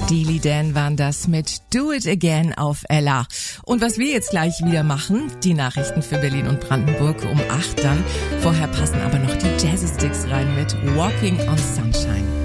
Steely Dan waren das mit Do It Again auf Ella. Und was wir jetzt gleich wieder machen, die Nachrichten für Berlin und Brandenburg um 8 dann. Vorher passen aber noch die Jazzy Sticks rein mit Walking on Sunshine.